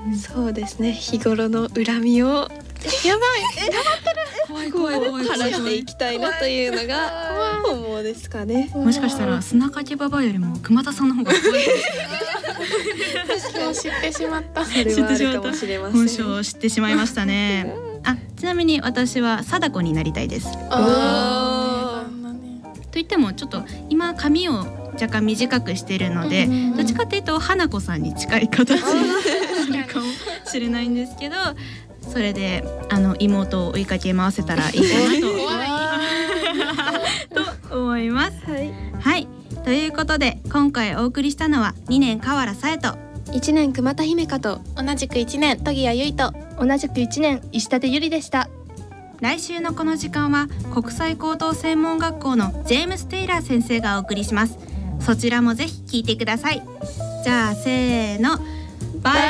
そうですね、日頃の恨みをやばい怖い晴らしていきたいなというのが思うですかね。 もしかしたら砂かけババアよりも熊田さんの方が怖いかもしれない。 もう知ってしまった。 それはあるかもしれません。 本性を知ってしまいましたね。ちなみに私は貞子になりたいです。といってもちょっと今髪を若干短くしてるので、どっちかっていうと花子さんに近い形になるかもしれないんですけど、それで妹を追いかけ回せたらいいかなと思います。はい、ということで今回お送りしたのは2年河原紗恵と 1年熊田姫香と同じく1年戸谷結衣と同じく1年石立ゆりでした。 来週のこの時間は国際高等専門学校のジェームス・テイラー先生がお送りします。そちらもぜひ聞いてください。じゃあせーの、バイバイ。